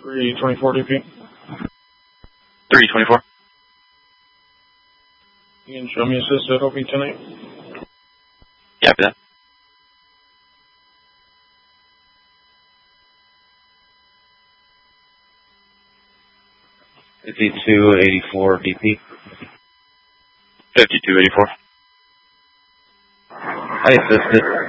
324 DP. 324. You can show me assist at OP tonight. Copy that. $52.84 DP. 5284. I assisted.